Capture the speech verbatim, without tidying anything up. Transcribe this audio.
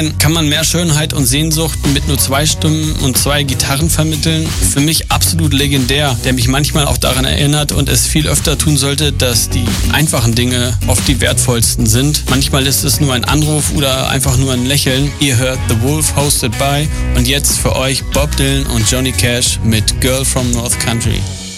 Kann man mehr Schönheit und Sehnsucht mit nur zwei Stimmen und zwei Gitarren vermitteln? Für mich absolut legendär, der mich manchmal auch daran erinnert und es viel öfter tun sollte, dass die einfachen Dinge oft die wertvollsten sind. Manchmal ist es nur ein Anruf oder einfach nur ein Lächeln. Ihr hört The Wolf, hosted by, und jetzt für euch Bob Dylan und Johnny Cash mit Girl from North Country.